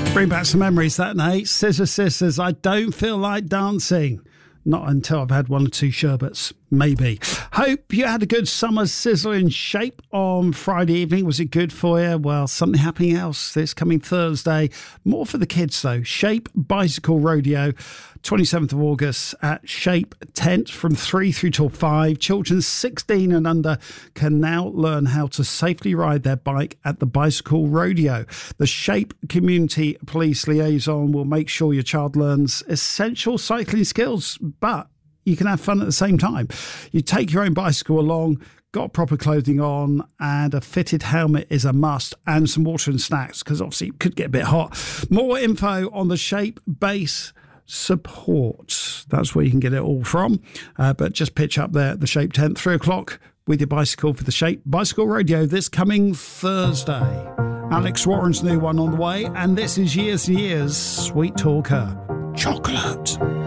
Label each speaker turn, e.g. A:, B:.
A: Bring back some memories that night. Scissor Sisters, I don't feel like dancing. Not until I've had one or two sherbets, maybe. Hope you had a good summer sizzling shape on Friday evening. Was it good for you? Well, something happening else this coming Thursday. More for the kids, though. Shape Bicycle Rodeo, 27th of August at Shape Tent from 3 through till 5. Children 16 and under can now learn how to safely ride their bike at the Bicycle Rodeo. The Shape Community Police Liaison will make sure your child learns essential cycling skills, but you can have fun at the same time. You take your own bicycle along, got proper clothing on, and a fitted helmet is a must, and some water and snacks, because obviously it could get a bit hot. More info on the Shape Base Support. That's where you can get it all from. But just pitch up there at the Shape Tent, 3 o'clock, with your bicycle for the Shape Bicycle Rodeo this coming Thursday. Alex Warren's new one on the way, and this is Years and Years, Sweet Talker, Chocolate.